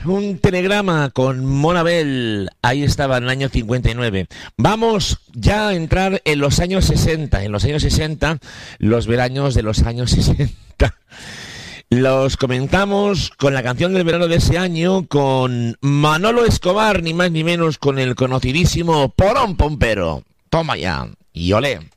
un telegrama con Monabel, ahí estaba en el año 59. Vamos ya a entrar en los años 60. En los años 60, los veranos de los años 60. Los comentamos con la canción del verano de ese año, con Manolo Escobar, ni más ni menos, con el conocidísimo Porón Pompero. Toma ya, y olé.